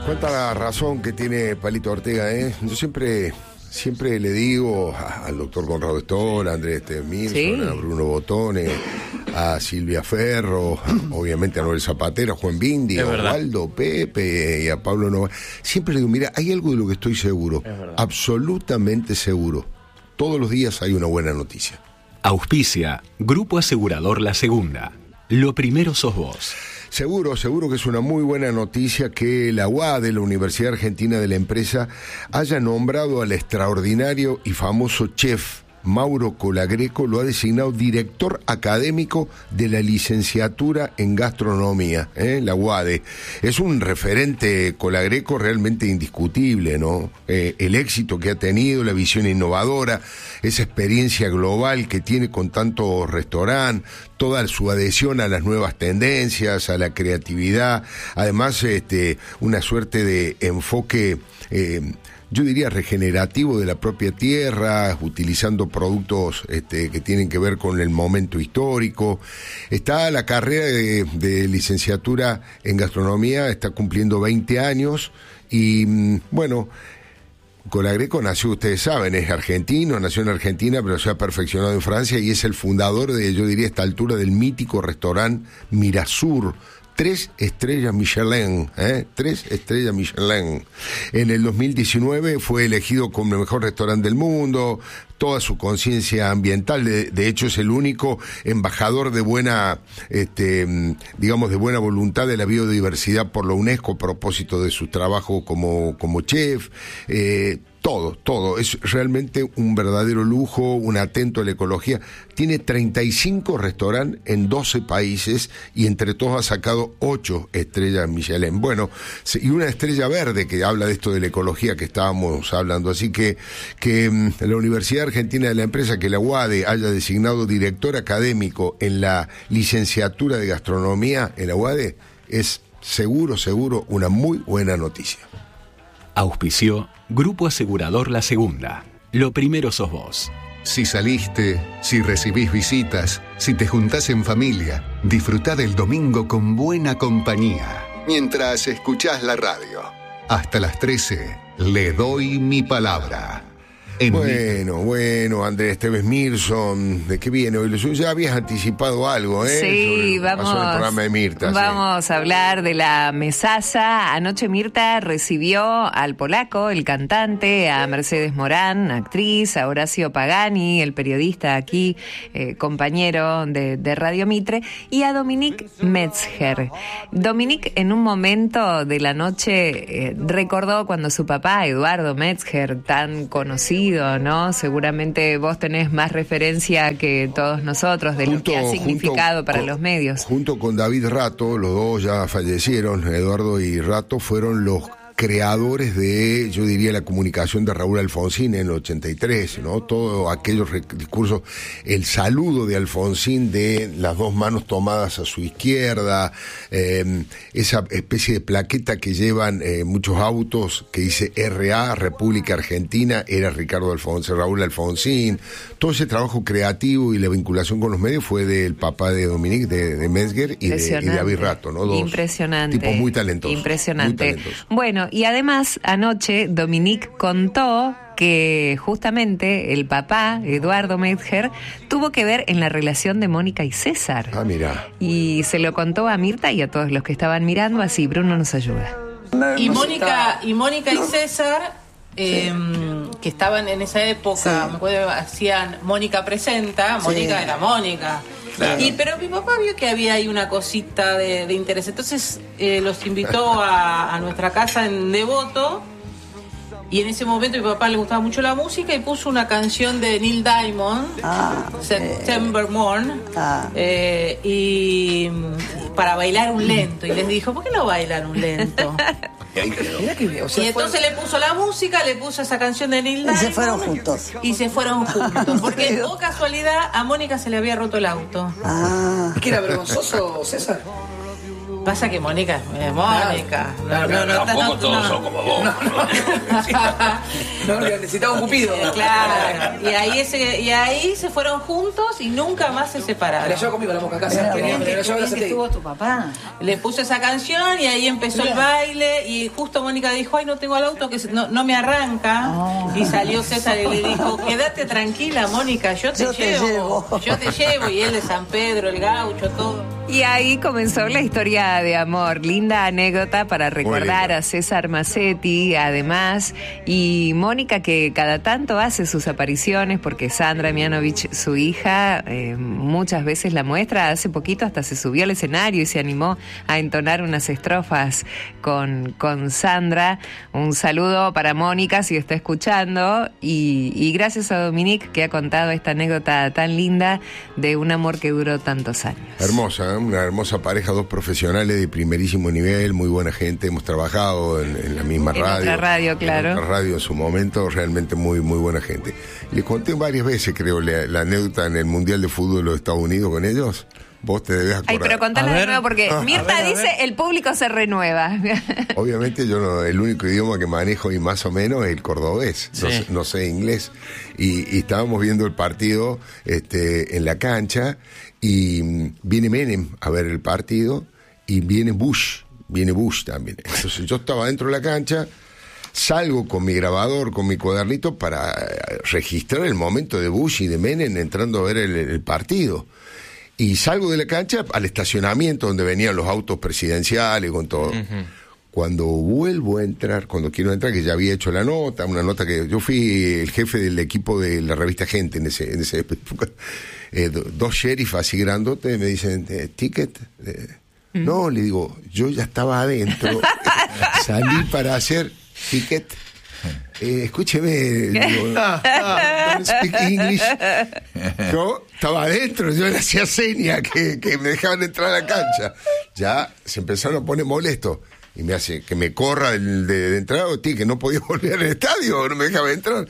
Cuánta razón que tiene Palito Ortega, ¿eh? Yo siempre le digo al doctor Conrado Stoll, a Andrés Milson, a Bruno Botone, a Silvia Ferro, obviamente a Noel Zapatero, a Juan Bindi, a Osvaldo, Pepe y a Pablo Nova. Siempre le digo, mira, hay algo de lo que estoy seguro, absolutamente seguro. Todos los días hay una buena noticia. Auspicia Grupo Asegurador La Segunda. Lo primero sos vos. Seguro que es una muy buena noticia que la UADE, la Universidad Argentina de la Empresa, haya nombrado al extraordinario y famoso chef Mauro Colagreco, lo ha designado director académico de la licenciatura en gastronomía, la UADE. Es un referente Colagreco realmente indiscutible, ¿no? El éxito que ha tenido, la visión innovadora, esa experiencia global que tiene con tantos restaurantes, toda su adhesión a las nuevas tendencias, a la creatividad, además una suerte de enfoque yo diría regenerativo de la propia tierra, utilizando productos que tienen que ver con el momento histórico. Está la carrera de licenciatura en gastronomía, está cumpliendo 20 años y bueno, Colagreco nació, ustedes saben, es argentino, nació en Argentina, pero se ha perfeccionado en Francia y es el fundador de, yo diría a esta altura, del mítico restaurante Mirasur. 3 estrellas Michelin, 3 estrellas Michelin. En el 2019 fue elegido como el mejor restaurante del mundo, toda su conciencia ambiental, de hecho es el único embajador de buena, digamos, de buena voluntad de la biodiversidad por la UNESCO a propósito de su trabajo como chef, todo, es realmente un verdadero lujo, un atento a la ecología. Tiene 35 restaurantes en 12 países y entre todos ha sacado 8 estrellas Michelin. Bueno, y una estrella verde que habla de esto de la ecología que estábamos hablando. Así que la Universidad Argentina de la Empresa, que la UADE haya designado director académico en la licenciatura de gastronomía en la UADE, es seguro una muy buena noticia. Auspició Grupo Asegurador La Segunda. Lo primero sos vos. Si saliste, si recibís visitas, si te juntás en familia, disfrutá del domingo con buena compañía. Mientras escuchás la radio. Hasta las 13, le doy mi palabra. Bueno, Andrés Tevez Mirson, ¿de qué viene hoy? Ya habías anticipado algo, Sí, vamos. El programa de Mirta. Vamos a hablar de la mesaza. Anoche Mirta recibió al polaco, el cantante, a Mercedes Morán, actriz, a Horacio Pagani, el periodista aquí, compañero de Radio Mitre, y a Dominique Metzger. Dominique, en un momento de la noche, recordó cuando su papá, Eduardo Metzger, tan conocido, ¿no? Seguramente vos tenés más referencia que todos nosotros de lo que ha significado para los medios. Junto con David Rato, los dos ya fallecieron, Eduardo y Rato fueron los creadores de, yo diría, la comunicación de Raúl Alfonsín en el 83, ¿no? Todos aquellos discursos, el saludo de Alfonsín de las dos manos tomadas a su izquierda, esa especie de plaqueta que llevan muchos autos que dice RA, República Argentina, era Ricardo Alfonsín, Raúl Alfonsín. Todo ese trabajo creativo y la vinculación con los medios fue del papá de Dominique, de Metzger y de David Rato, ¿no? Dos impresionante. Tipos muy talentosos. Impresionante. Muy talentosos. Bueno, y además anoche Dominique contó que justamente el papá, Eduardo Metzger, tuvo que ver en la relación de Mónica y César. Ah, mira. Y se lo contó a Mirta y a todos los que estaban mirando, así Bruno nos ayuda. Y Mónica y César, que estaban en esa época, me acuerdo, hacían Mónica Presenta, Mónica era Mónica. Claro. Pero mi papá vio que había ahí una cosita de interés, entonces los invitó a nuestra casa en Devoto, y en ese momento a mi papá le gustaba mucho la música y puso una canción de Neil Diamond, September Morn, y para bailar un lento, y les dijo, ¿por qué no bailan un lento? Y entonces le puso la música, le puso esa canción de Neil Diamond. Y se fueron juntos. Porque, por casualidad, a Mónica se le había roto el auto. ¿Es que era vergonzoso, César? Pasa que Mónica es Mónica. Tampoco todos son como vos. No, necesitaba un cupido. Claro. Y ahí se fueron juntos y nunca más se separaron. La llevo conmigo a la Moca casa. Estuvo tu papá. Le puse esa canción y ahí empezó el baile y justo Mónica dijo, ay, no tengo el auto que no me arranca. Y salió César y le dijo, quédate tranquila, Mónica, yo te llevo. Yo te llevo. Y él de San Pedro, el gaucho, todo. Y ahí comenzó la historia de amor. Linda anécdota para recordar a César Massetti, además. Y Mónica, que cada tanto hace sus apariciones, porque Sandra Mianovich, su hija, muchas veces la muestra. Hace poquito hasta se subió al escenario y se animó a entonar unas estrofas con Sandra. Un saludo para Mónica, si está escuchando. Y gracias a Dominique, que ha contado esta anécdota tan linda de un amor que duró tantos años. Hermosa, ¿eh? Una hermosa pareja, dos profesionales de primerísimo nivel, muy buena gente. Hemos trabajado en la misma radio. En otra radio, claro. En otra radio en su momento, realmente muy, muy buena gente. Les conté varias veces, creo, la anécdota en el Mundial de Fútbol de los Estados Unidos con ellos. Vos te debes acordar. Ay, pero contala de nuevo porque Mirta dice el público se renueva. Obviamente yo no, el único idioma que manejo y más o menos es el cordobés, sí. no sé inglés. Y estábamos viendo el partido en la cancha y viene Menem a ver el partido y viene Bush también. Entonces yo estaba dentro de la cancha, salgo con mi grabador, con mi cuadernito para registrar el momento de Bush y de Menem entrando a ver el partido. Y salgo de la cancha al estacionamiento donde venían los autos presidenciales con todo. Uh-huh. Cuando vuelvo a entrar, cuando quiero entrar, que ya había hecho una nota que yo fui el jefe del equipo de la revista Gente en ese época, dos sheriff así grandotes me dicen, ¿ticket? No, le digo, yo ya estaba adentro, salí para hacer ticket. Escúcheme, digo, don't speak English. Yo estaba adentro, yo le hacía seña que me dejaban entrar a la cancha. Ya se empezaron a poner molestos. Y me hace que me corra de entrada, que no podía volver al estadio, no me dejaba entrar.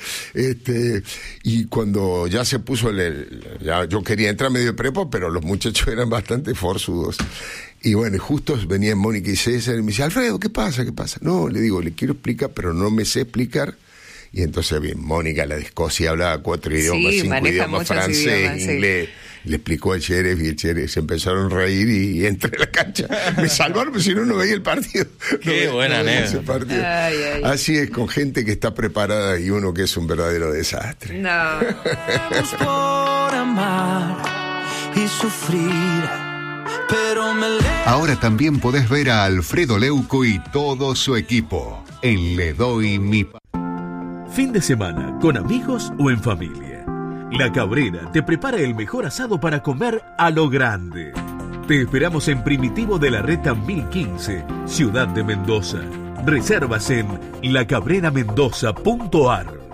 Y cuando ya se puso ya yo quería entrar medio de prepo, pero los muchachos eran bastante forzudos. Y bueno, justo venían Mónica y César y me dice, Alfredo, ¿qué pasa? No, le digo, le quiero explicar, pero no me sé explicar. Y entonces bien, Mónica, la de Escocia, hablaba 4 idiomas, 5 idiomas, francés, inglés. Sí. Le explicó al sheriff y el sheriff se empezaron a reír y entré a la cancha. Me salvaron, pero si no veía el partido. Qué buena anécdota. Ay. Así es, con gente que está preparada y uno que es un verdadero desastre. No. Por amar y sufrir. Ahora también podés ver a Alfredo Leuco y todo su equipo en Le Doy Mi... Fin de semana, con amigos o en familia. La Cabrera te prepara el mejor asado para comer a lo grande. Te esperamos en Primitivo de la Reta 1015, Ciudad de Mendoza. Reservas en lacabrenamendoza.ar.